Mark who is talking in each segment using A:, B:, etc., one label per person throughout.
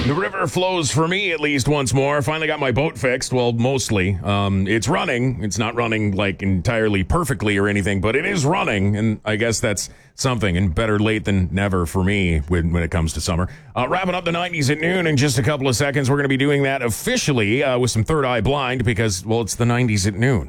A: The river flows for me at least once more. Finally got my boat fixed. Well, mostly. It's running. It's not running like entirely perfectly or anything, but it is running. And I guess that's something, and better late than never for me when it comes to summer. Wrapping up the 90s at noon in just a couple of seconds. We're going to be doing that officially with some Third Eye Blind because, well, it's the 90s at noon.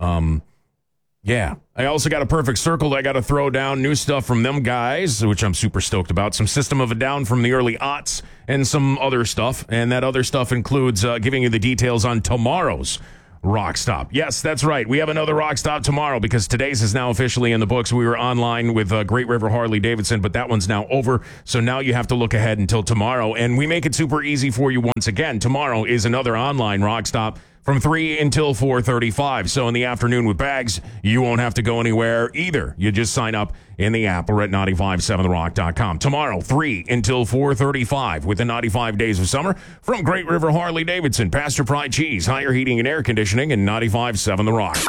A: Yeah. I also got a perfect circle that I got to throw down. New stuff from them guys, which I'm super stoked about. Some System of a Down from the early aughts and some other stuff. And that other stuff includes giving you the details on tomorrow's Rock Stop. Yes, that's right. We have another Rock Stop tomorrow because today's is now officially in the books. We were online with Great River Harley Davidson, but that one's now over. So now you have to look ahead until tomorrow. And we make it super easy for you once again. Tomorrow is another online Rock Stop from 3 until 4:35. So in the afternoon with Bags, you won't have to go anywhere either. You just sign up in the app or at 957therock.com. Tomorrow, 3 until 4:35 with the 95 Days of Summer from Great River Harley Davidson, Pasture Pride Cheese, Higher Heating and Air Conditioning, and 95.7 The Rock.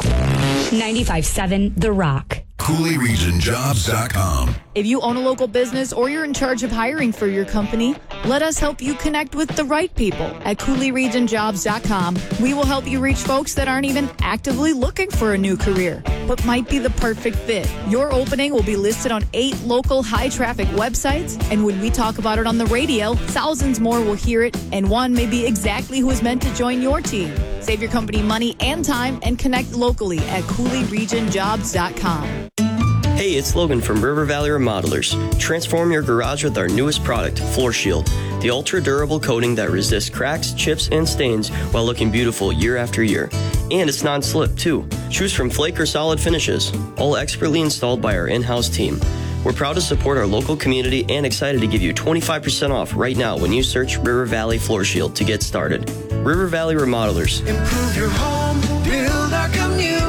B: 95.7 The Rock.
C: CooleyRegionJobs.com.
D: If you own a local business or you're in charge of hiring for your company, let us help you connect with the right people at CooleyRegionJobs.com. We will help you reach folks that aren't even actively looking for a new career, but might be the perfect fit. Your opening will be listed on 8 local high-traffic websites, and when we talk about it on the radio, thousands more will hear it, and one may be exactly who is meant to join your team. Save your company money and time and connect locally at CooleyRegionJobs.com.
E: Hey, it's Logan from River Valley Remodelers. Transform your garage with our newest product, Floor Shield, the ultra-durable coating that resists cracks, chips, and stains while looking beautiful year after year. And it's non-slip, too. Choose from flake or solid finishes, all expertly installed by our in-house team. We're proud to support our local community and excited to give you 25% off right now when you search River Valley Floor Shield to get started. River Valley Remodelers.
F: Improve your home, build our community.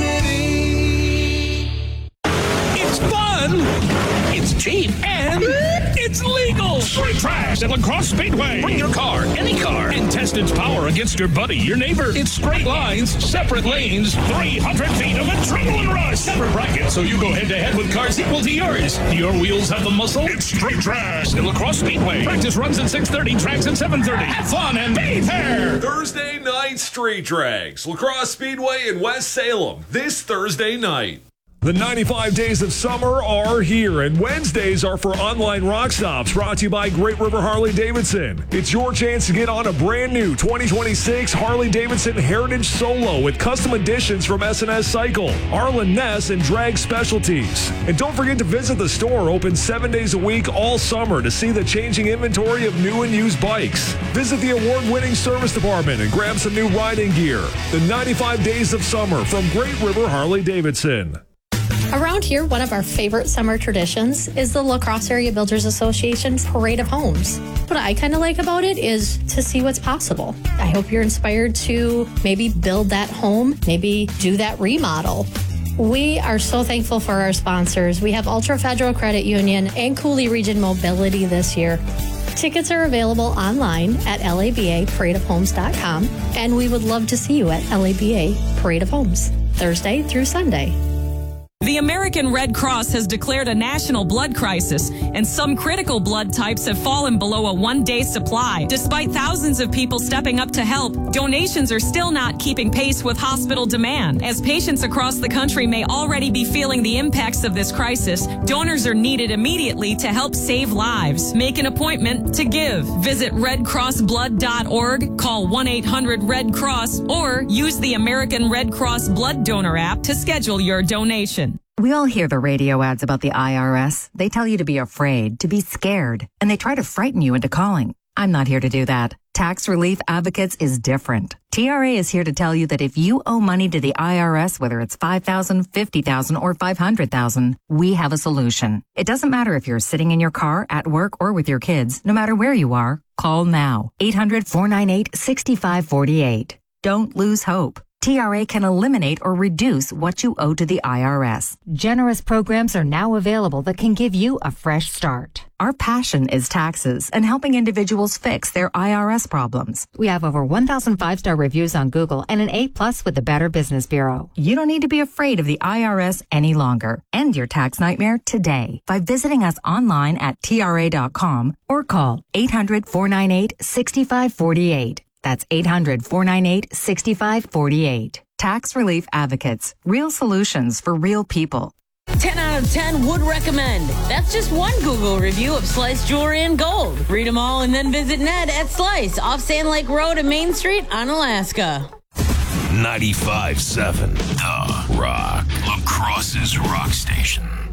G: It's fun, it's cheap, and it's legal. Straight trash at La Crosse Speedway. Bring your car, any car, and test its power against your buddy, your neighbor. It's straight lines, separate lanes, 300 feet of adrenaline rush. Separate brackets, so you go head-to-head with cars equal to yours. Do your wheels have the muscle? It's straight trash at La Crosse Speedway. Practice runs at 6:30, tracks at 7:30. Have fun and be there.
H: Thursday night street drags. La Crosse Speedway in West Salem this Thursday night.
I: The 95 Days of Summer are here, and Wednesdays are for online rock stops brought to you by Great River Harley Davidson. It's your chance to get on a brand new 2026 Harley Davidson Heritage Solo with custom additions from S&S Cycle, Arlen Ness, and Drag Specialties. And don't forget to visit the store, open 7 days a week all summer to see the changing inventory of new and used bikes. Visit the award-winning service department and grab some new riding gear. The 95 Days of Summer from Great River Harley Davidson.
J: Around here, one of our favorite summer traditions is the La Crosse Area Builders Association's Parade of Homes. What I kind of like about it is to see what's possible. I hope you're inspired to maybe build that home, maybe do that remodel. We are so thankful for our sponsors. We have Ultra Federal Credit Union and Cooley Region Mobility this year. Tickets are available online at labaparadeofhomes.com, and we would love to see you at LABA Parade of Homes, Thursday through Sunday.
K: The American Red Cross has declared a national blood crisis, and some critical blood types have fallen below a one-day supply. Despite thousands of people stepping up to help, donations are still not keeping pace with hospital demand. As patients across the country may already be feeling the impacts of this crisis, donors are needed immediately to help save lives. Make an appointment to give. Visit redcrossblood.org, call 1-800-RED-CROSS, or use the American Red Cross Blood Donor app to schedule your donation.
L: We all hear the radio ads about the IRS. They tell you to be afraid, to be scared, and they try to frighten you into calling. I'm not here to do that. Tax Relief Advocates is different. TRA is here to tell you that if you owe money to the IRS, whether it's $5,000, $50,000, or $500,000, we have a solution. It doesn't matter if you're sitting in your car, at work, or with your kids. No matter where you are, call now. 800-498-6548. Don't lose hope. TRA can eliminate or reduce what you owe to the IRS. Generous programs are now available that can give you a fresh start. Our passion is taxes and helping individuals fix their IRS problems. We have over 1,000 5-star reviews on Google and an A+ with the Better Business Bureau. You don't need to be afraid of the IRS any longer. End your tax nightmare today by visiting us online at TRA.com or call 800-498-6548. That's 800-498-6548. Tax Relief Advocates. Real solutions for real people.
C: 10 out of 10 would recommend. That's just one Google review of Slice Jewelry and Gold. Read them all and then visit Ned at Slice off Sand Lake Road and Main Street on Alaska.
G: 95.7 The Rock. La Crosse's rock station.